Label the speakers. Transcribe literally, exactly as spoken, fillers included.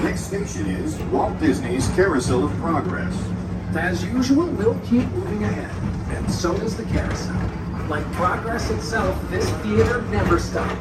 Speaker 1: Next station is Walt Disney's Carousel of Progress.
Speaker 2: As usual, we'll keep moving ahead, and so does the carousel. Like progress itself, this theater never stops.